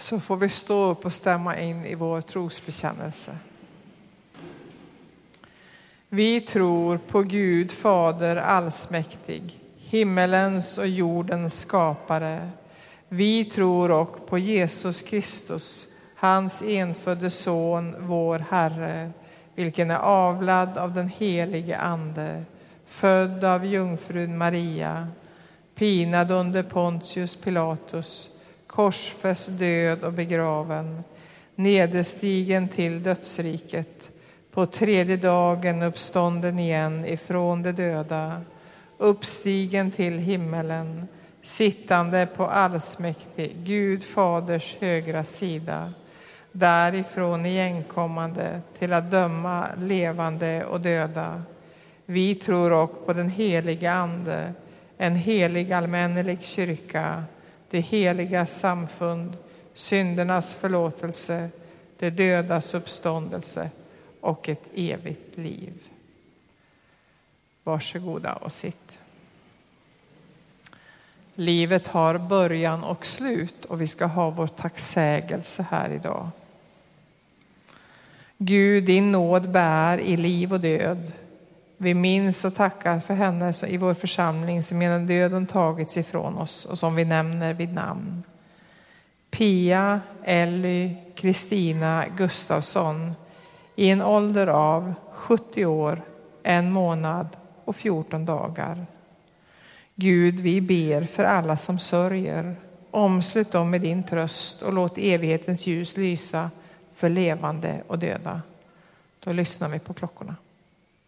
Så får vi stå upp och stämma in i vår trosbekännelse. Vi tror på Gud Fader allsmäktig, himmelens och jordens skapare. Vi tror och på Jesus Kristus, hans enfödde son, vår Herre, vilken är avlad av den helige Ande, född av jungfrun Maria, pinad under Pontius Pilatus, korsfäst, död och begraven, nederstigen till dödsriket, på tredje dagen uppstånden igen ifrån de döda, uppstigen till himmelen, sittande på allsmäktig Gud Faders högra sida, därifrån igenkommande till att döma levande och döda. Vi tror och på den heliga Ande, en helig allmännelig kyrka, det heliga samfund, syndernas förlåtelse, det dödas uppståndelse och ett evigt liv. Varsågoda och sitt. Livet har början och slut och vi ska ha vår tacksägelse här idag. Gud, din nåd bär i liv och död. Vi minns och tackar för henne i vår församling som genom döden tagits ifrån oss och som vi nämner vid namn. Pia, Elly, Kristina Gustafsson i en ålder av 70 år, 1 månad och 14 dagar. Gud, vi ber för alla som sörjer. Omslut dem med din tröst och låt evighetens ljus lysa för levande och döda. Då lyssnar vi på klockorna.